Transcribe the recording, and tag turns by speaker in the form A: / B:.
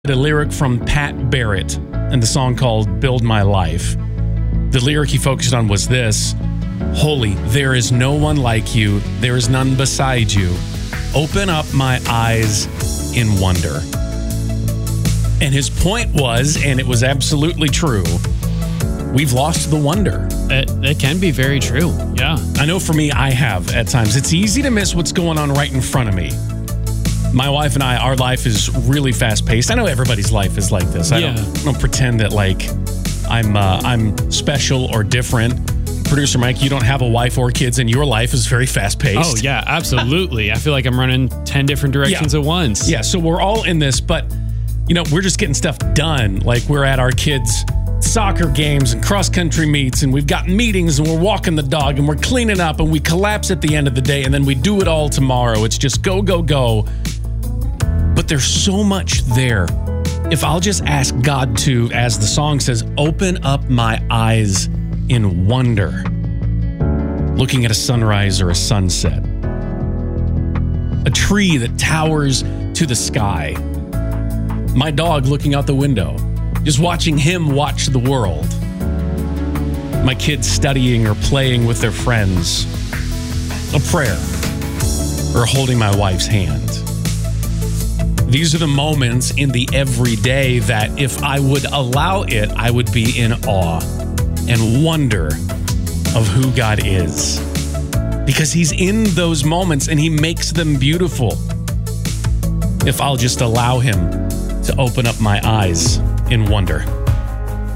A: A lyric from Pat Barrett and the song called Build My Life. The lyric he focused on was this: Holy, there is no one like you. There is none beside you. Open up my eyes in wonder. And his point was, and it was absolutely true, we've lost the wonder.
B: That can be very true. Yeah.
A: I know for me, I have at times. It's easy to miss what's going on right in front of me. My wife and I, our life is really fast-paced. I know everybody's life is like this. I don't pretend that like I'm special or different. Producer Mike, you don't have a wife or kids, and your life is very fast-paced.
B: Oh, yeah, absolutely. I feel like I'm running 10 different directions at once.
A: Yeah, so we're all in this, but, you know, we're just getting stuff done. Like, we're at our kids' soccer games and cross-country meets, and we've got meetings, and we're walking the dog, and we're cleaning up, and we collapse at the end of the day, and then we do it all tomorrow. It's just go, go, go. But there's so much there. If I'll just ask God to, as the song says, open up my eyes in wonder, looking at a sunrise or a sunset, a tree that towers to the sky, my dog looking out the window, just watching him watch the world, my kids studying or playing with their friends, a prayer, or holding my wife's hand. These are the moments in the everyday that if I would allow it, I would be in awe and wonder of who God is. Because he's in those moments and he makes them beautiful. If I'll just allow him to open up my eyes in wonder.